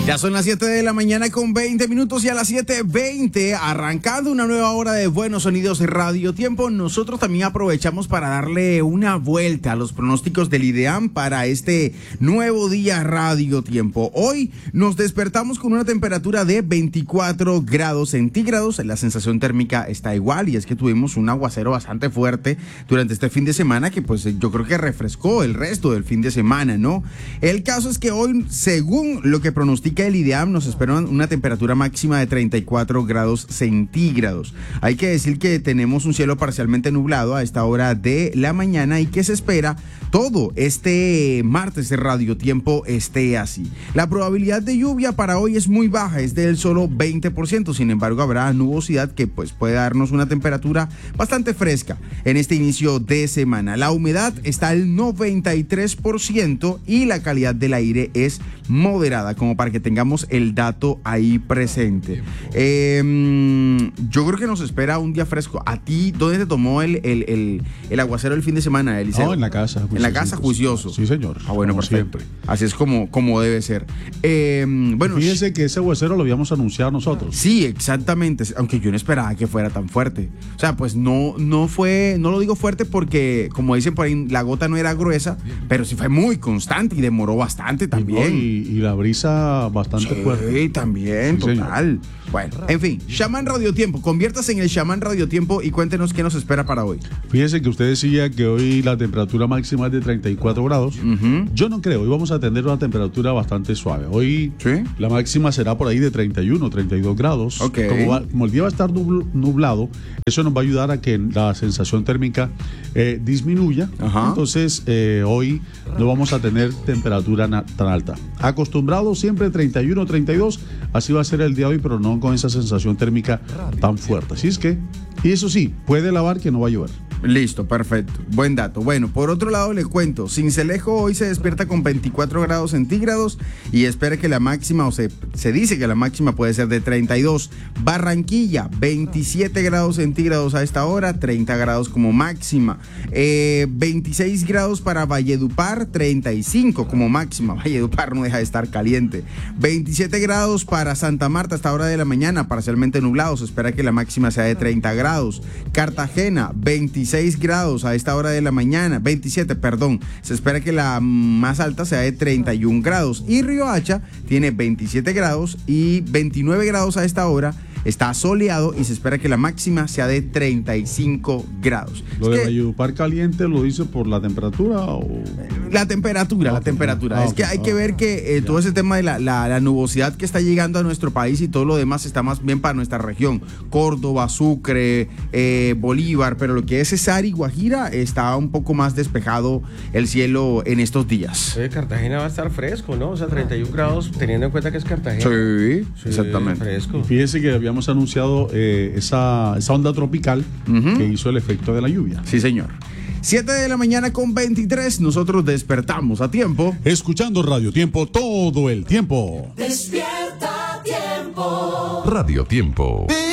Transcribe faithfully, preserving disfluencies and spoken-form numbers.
Ya son las siete de la mañana con veinte minutos y a las siete veinte arrancando una nueva hora de Buenos Sonidos Radio Tiempo. Nosotros también aprovechamos para darle una vuelta a los pronósticos del IDEAM para este nuevo día Radio Tiempo. Hoy nos despertamos con una temperatura de veinticuatro grados centígrados. La sensación térmica está igual y es que tuvimos un aguacero bastante fuerte durante este fin de semana que pues yo creo que refrescó el resto del fin de semana, ¿no? El caso es que hoy, según lo que pronostica el IDEAM, nos espera una temperatura máxima de treinta y cuatro grados centígrados. Hay que decir que tenemos un cielo parcialmente nublado a esta hora de la mañana y que se espera todo este martes de Radio Tiempo esté así. La probabilidad de lluvia para hoy es muy baja, es del solo veinte por ciento. Sin embargo, habrá nubosidad que pues puede darnos una temperatura bastante fresca en este inicio de semana. La humedad está al noventa y tres por ciento y la calidad del aire es moderada, como para que tengamos el dato ahí presente. Eh, yo creo que nos espera un día fresco. ¿A ti dónde te tomó el, el, el, el aguacero el fin de semana, Eliseo? No, en la casa. En la casa, juicioso. Sí, señor. Ah, bueno, como perfecto. siempre. Así es como, como debe ser. Eh, bueno, fíjese que ese aguacero lo habíamos anunciado nosotros. Sí, exactamente. Aunque yo no esperaba que fuera tan fuerte. O sea, pues no, no fue, no lo digo fuerte porque, como dicen por ahí, la gota no era gruesa, pero sí fue muy constante y demoró bastante también. Y, y la brisa bastante sí, fuerte. Sí, también, sí, total. Señor. Bueno, en fin, Shaman Radio Tiempo. Conviértase en el Shaman Radio Tiempo y cuéntenos qué nos espera para hoy. Fíjese que usted decía que hoy la temperatura máxima es de treinta y cuatro grados. Uh-huh. Yo no creo, hoy vamos a tener una temperatura bastante suave. Hoy ¿sí? La máxima será por ahí de treinta y uno, treinta y dos grados. Okay. Como, va, como el día va a estar nublado, eso nos va a ayudar a que la sensación térmica eh, disminuya. Uh-huh. Entonces, eh, hoy no vamos a tener temperatura na- tan alta. Acostumbrado siempre treinta y uno, treinta y dos, así va a ser el día de hoy, pero no con esa sensación térmica tan fuerte. Así es que, y eso sí, puede lavar que no va a llover. Listo, perfecto. Buen dato. Bueno, por otro lado le cuento, Sincelejo hoy se despierta con veinticuatro grados centígrados y espera que la máxima, o se, se dice que la máxima puede ser de treinta y dos. Barranquilla, veintisiete grados centígrados a esta hora, treinta grados como máxima. Eh, veintiséis grados para Valledupar, treinta y cinco como máxima. Valledupar no deja de estar caliente. veintisiete grados para Santa Marta a esta hora de la mañana, parcialmente nublado. Se espera que la máxima sea de treinta grados. Cartagena, veintiséis grados a esta hora de la mañana, veintisiete, perdón, se espera que la más alta sea de treinta y un grados y Riohacha tiene veintisiete grados y veintinueve grados a esta hora. Está soleado y se espera que la máxima sea de treinta y cinco grados. ¿Lo es de que, Valledupar caliente lo dice por la temperatura o...? La temperatura, ah, la temperatura. Ah, es que hay ah, que ver que eh, todo ese tema de la, la, la nubosidad que está llegando a nuestro país y todo lo demás está más bien para nuestra región. Córdoba, Sucre, eh, Bolívar, pero lo que es Cesar y Guajira está un poco más despejado el cielo en estos días. Oye, Cartagena va a estar fresco, ¿no? O sea, treinta y un grados, teniendo en cuenta que es Cartagena. Sí, sí, exactamente. Fresco. Y fíjese que habíamos anunciado eh, esa, esa onda tropical uh-huh. que hizo el efecto de la lluvia. Sí, señor. siete de la mañana con veintitrés, nosotros despertamos a tiempo. Escuchando Radio Tiempo todo el tiempo. Despierta a tiempo. Radio Tiempo.